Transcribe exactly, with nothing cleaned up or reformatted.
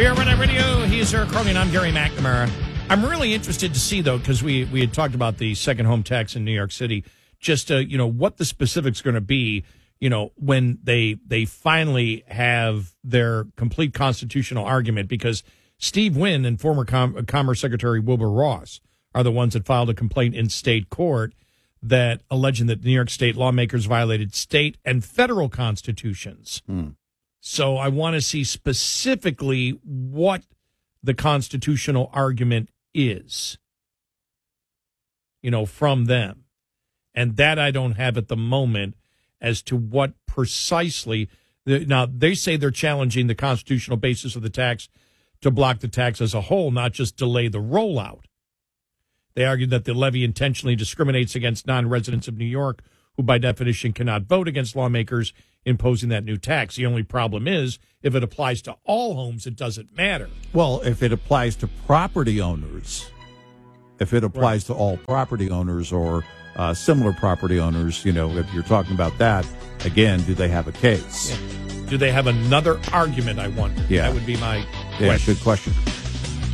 We are Red Radio. He is Eric Carly, and I'm Gary McNamara. I'm really interested to see, though, because we, we had talked about the second home tax in New York City, just, uh, you know, what the specifics going to be, you know, when they they finally have their complete constitutional argument, because Steve Wynn and former Com- Commerce Secretary Wilbur Ross are the ones that filed a complaint in state court that alleging that New York state lawmakers violated state and federal constitutions. Hmm. So I want to see specifically what the constitutional argument is, you know, from them. And that I don't have at the moment as to what precisely. Now, they say they're challenging the constitutional basis of the tax to block the tax as a whole, not just delay the rollout. They argue that the levy intentionally discriminates against non-residents of New York, who by definition cannot vote against lawmakers imposing that new tax. The only problem is, if it applies to all homes, it doesn't matter. Well, if it applies to property owners, if it applies right. to all property owners or uh, similar property owners, you know, if you're talking about that, again, do they have a case? Yeah. Do they have another argument, I wonder? Yeah. That would be my yeah, question. Good question.